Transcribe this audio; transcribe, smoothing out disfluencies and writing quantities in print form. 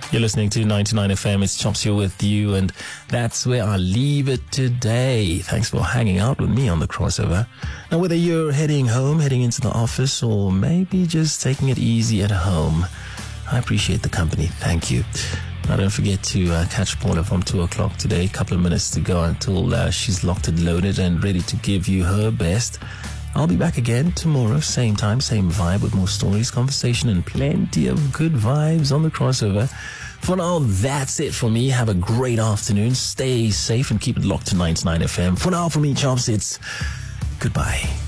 You're listening to 99 FM. It's Chops here with you, and that's where I leave it today. Thanks for hanging out with me on the crossover. Now, whether you're heading home, heading into the office, or maybe just taking it easy at home, I appreciate the company. Thank you. Now, don't forget to catch Paula from 2 o'clock today. A couple of minutes to go until she's locked and loaded and ready to give you her best. I'll be back again tomorrow, same time, same vibe, with more stories, conversation, and plenty of good vibes on the crossover. For now, that's it for me. Have a great afternoon. Stay safe and keep it locked to 99 FM. For now, from me, Chops, it's goodbye.